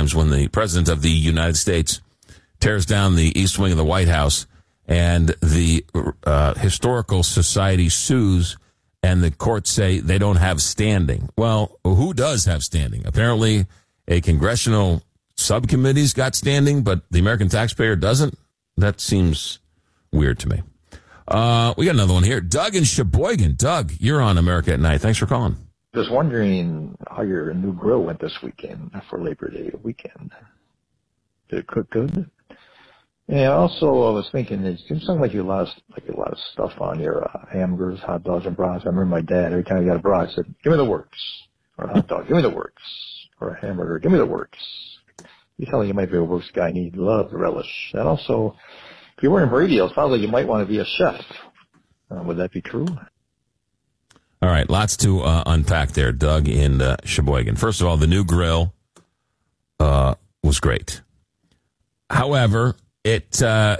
times when the president of the United States tears down the east wing of the White House and the Historical Society sues and the courts say they don't have standing. Well, who does have standing? Apparently a congressional subcommittee's got standing, but the American taxpayer doesn't? That seems weird to me. We got another one here. Doug in Sheboygan. Doug, you're on America at Night. Thanks for calling. Just wondering how your new grill went this weekend for Labor Day weekend. Did it cook good? Yeah. Also, I was thinking it seems like you lost a lot of stuff on your hamburgers, hot dogs, and brats. I remember my dad every time he got a brat said, "Give me the works," or a hot dog, "Give me the works," or a hamburger, "Give me the works." You tell me you might be a works guy and you'd love the relish. And also, if you were in radio, it sounds like you might want to be a chef. Would that be true? All right, lots to unpack there, Doug in Sheboygan. First of all, the new grill was great. However, I'll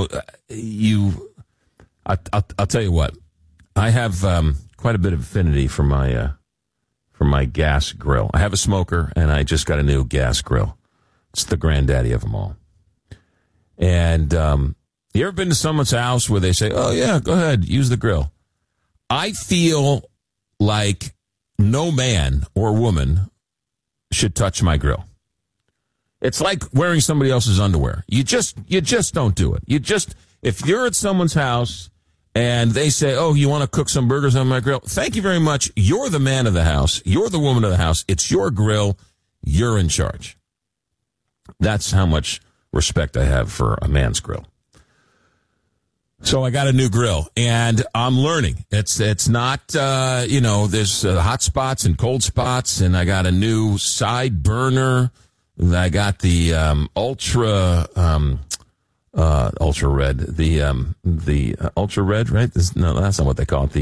tell you what, I have quite a bit of affinity for my gas grill. I have a smoker, and I just got a new gas grill. It's the granddaddy of them all. And you ever been to someone's house where they say, "Oh yeah, go ahead, use the grill"? I feel like no man or woman should touch my grill. It's like wearing somebody else's underwear. You just don't do it. If you're at someone's house and they say, "Oh, you want to cook some burgers on my grill?" Thank you very much. You're the man of the house. You're the woman of the house. It's your grill. You're in charge. That's how much respect I have for a man's grill. So I got a new grill, and I'm learning. It's not, there's hot spots and cold spots, and I got a new side burner. I got the ultra red, the ultra red, right? No, that's not what they call it.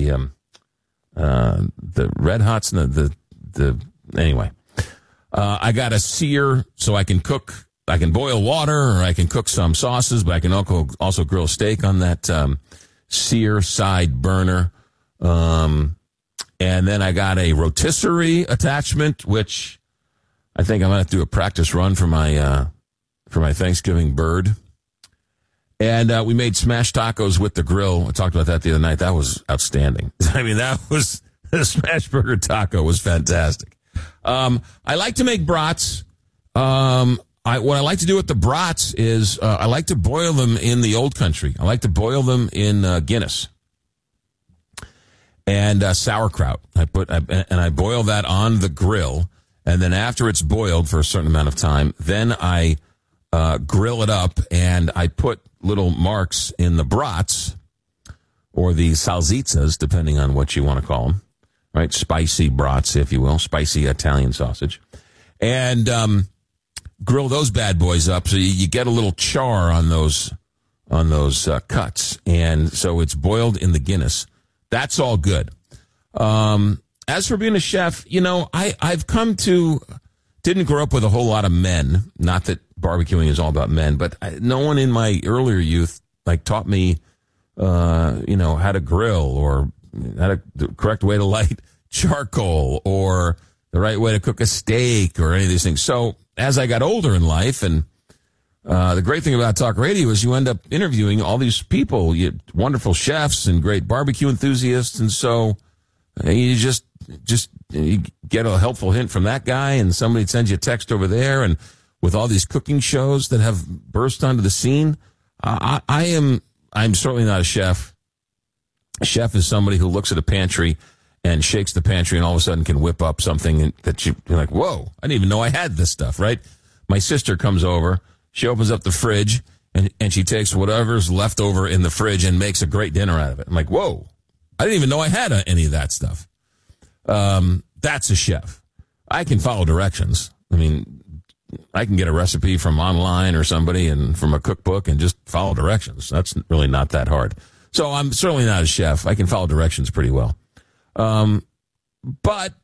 The red hots, anyway. I got a sear so I can cook. I can boil water, or I can cook some sauces, but I can also grill steak on that sear side burner. And then I got a rotisserie attachment, which I think I'm going to have to do a practice run for my Thanksgiving bird. And we made smashed tacos with the grill. I talked about that the other night. That was outstanding. I mean, the smash burger taco was fantastic. I like to make brats. What I like to do with the brats is I like to boil them in the old country. I like to boil them in Guinness and sauerkraut. I boil that on the grill, and then after it's boiled for a certain amount of time, then I grill it up, and I put little marks in the brats or the salsitzas, depending on what you want to call them, right? Spicy brats, if you will, spicy Italian sausage, and grill those bad boys up so you get a little char on those cuts, and so it's boiled in the Guinness. That's all good. As for being a chef, I've come to didn't grow up with a whole lot of men. Not that barbecuing is all about men, but no one in my earlier youth taught me how to grill or the correct way to light charcoal or the right way to cook a steak or any of these things. So as I got older in life, and the great thing about talk radio is you end up interviewing all these people, wonderful chefs and great barbecue enthusiasts, and so you just you get a helpful hint from that guy, and somebody sends you a text over there, and with all these cooking shows that have burst onto the scene, I'm certainly not a chef. A chef is somebody who looks at a pantry and shakes the pantry and all of a sudden can whip up something that you're like, whoa, I didn't even know I had this stuff, right? My sister comes over, she opens up the fridge, and she takes whatever's left over in the fridge and makes a great dinner out of it. I'm like, whoa, I didn't even know I had any of that stuff. That's a chef. I can follow directions. I mean, I can get a recipe from online or somebody and from a cookbook and just follow directions. That's really not that hard. So I'm certainly not a chef. I can follow directions pretty well. But,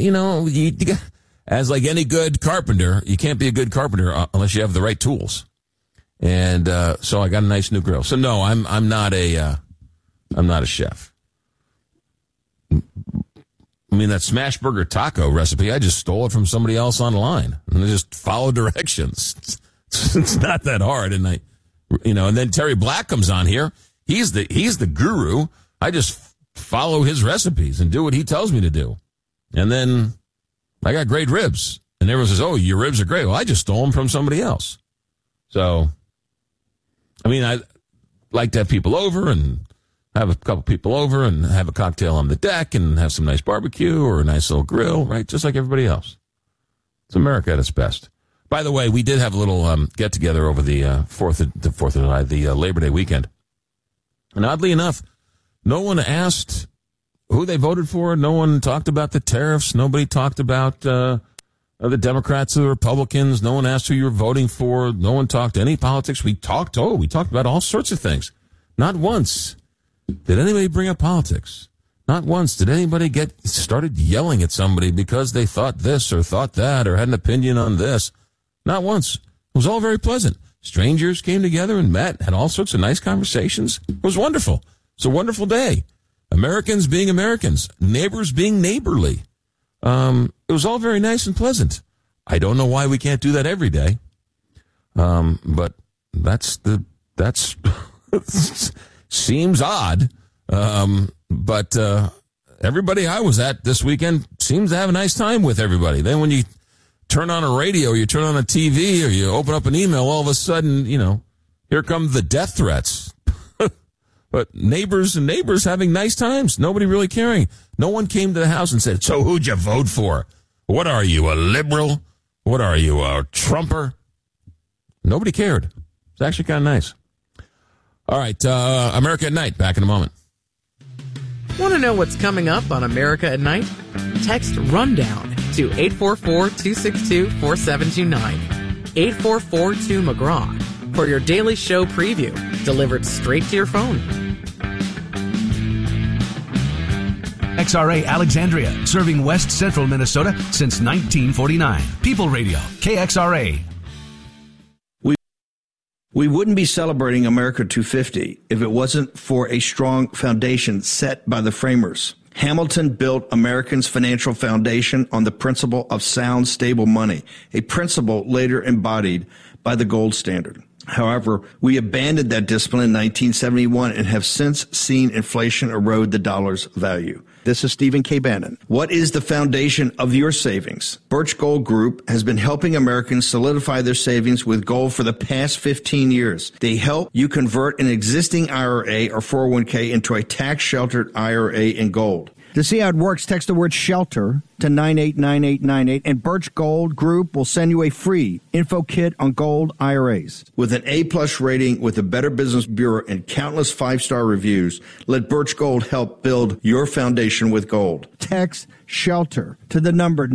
as like any good carpenter, you can't be a good carpenter unless you have the right tools. And so I got a nice new grill. So no, I'm not a chef. I mean, that smash burger taco recipe, I just stole it from somebody else online and I just follow directions. It's not that hard. And and then Terry Black comes on here. He's the guru. I just follow his recipes and do what he tells me to do. And then I got great ribs. And everyone says, oh, your ribs are great. Well, I just stole them from somebody else. So, I mean, I like to have people over and have a couple people over and have a cocktail on the deck and have some nice barbecue or a nice little grill, right? Just like everybody else. It's America at its best. By the way, we did have a little get-together over the 4th of July, the Labor Day weekend. And oddly enough, no one asked who they voted for. No one talked about the tariffs. Nobody talked about the Democrats or the Republicans. No one asked who you were voting for. No one talked any politics. We talked about all sorts of things. Not once did anybody bring up politics. Not once did anybody started yelling at somebody because they thought this or thought that or had an opinion on this. Not once. It was all very pleasant. Strangers came together and met, had all sorts of nice conversations. It was wonderful. It's a wonderful day. Americans being Americans, neighbors being neighborly. It was all very nice and pleasant. I don't know why we can't do that every day. But that's seems odd. But everybody I was at this weekend seems to have a nice time with everybody. Then when you turn on a radio, or you turn on a TV, or you open up an email, all of a sudden, here come the death threats. But neighbors having nice times. Nobody really caring. No one came to the house and said, so who'd you vote for? What are you, a liberal? What are you, a Trumper? Nobody cared. It's actually kind of nice. All right, America at Night, back in a moment. Want to know what's coming up on America at Night? Text RUNDOWN to 844-262-4729. 844-2McGraw for your daily show preview, delivered straight to your phone. XRA Alexandria, serving West Central Minnesota since 1949. People Radio, KXRA. We wouldn't be celebrating America 250 if it wasn't for a strong foundation set by the framers. Hamilton built Americans' financial foundation on the principle of sound, stable money, a principle later embodied by the gold standard. However, we abandoned that discipline in 1971 and have since seen inflation erode the dollar's value. This is Stephen K. Bannon. What is the foundation of your savings? Birch Gold Group has been helping Americans solidify their savings with gold for the past 15 years. They help you convert an existing IRA or 401k into a tax-sheltered IRA in gold. To see how it works, text the word SHELTER to 989898, and Birch Gold Group will send you a free info kit on gold IRAs. With an A-plus rating with the Better Business Bureau and countless 5-star reviews, let Birch Gold help build your foundation with gold. Text SHELTER to the number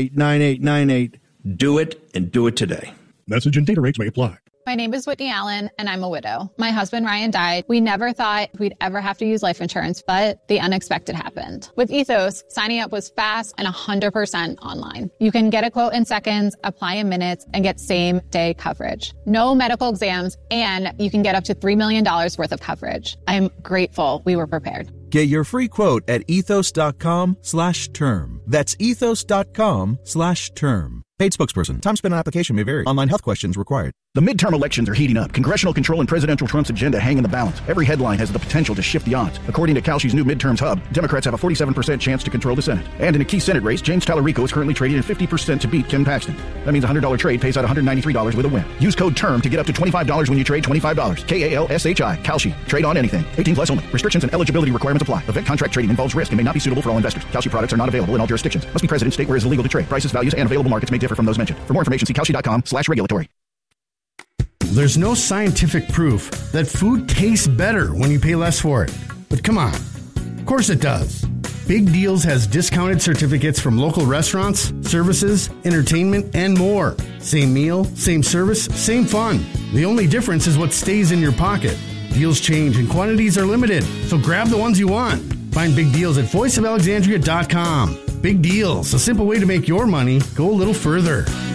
989898. Do it, and do it today. Message and data rates may apply. My name is Whitney Allen, and I'm a widow. My husband, Ryan, died. We never thought we'd ever have to use life insurance, but the unexpected happened. With Ethos, signing up was fast and 100% online. You can get a quote in seconds, apply in minutes, and get same-day coverage. No medical exams, and you can get up to $3 million worth of coverage. I'm grateful we were prepared. Get your free quote at ethos.com/term. That's ethos.com/term. Paid spokesperson. Time spent on application may vary. Online health questions required. The midterm elections are heating up. Congressional control and presidential Trump's agenda hang in the balance. Every headline has the potential to shift the odds. According to Kalshi's new midterms hub, Democrats have a 47% chance to control the Senate. And in a key Senate race, James Tallarico is currently trading at 50% to beat Ken Paxton. That means a $100 trade pays out $193 with a win. Use code TERM to get up to $25 when you trade $25. KALSHI. Kalshi. Trade on anything. 18 plus only. Restrictions and eligibility requirements apply. Event contract trading involves risk and may not be suitable for all investors. Kalshi products are not available in all jurisdictions. Must be present in state where it is illegal to trade. Prices, values, and available markets may differ from those mentioned. For more information, see Kalshi.com/regulatory. There's no scientific proof that food tastes better when you pay less for it. But come on. Of course it does. Big Deals has discounted certificates from local restaurants, services, entertainment, and more. Same meal, same service, same fun. The only difference is what stays in your pocket. Deals change and quantities are limited, so grab the ones you want. Find Big Deals at voiceofalexandria.com. Big Deals, a simple way to make your money go a little further.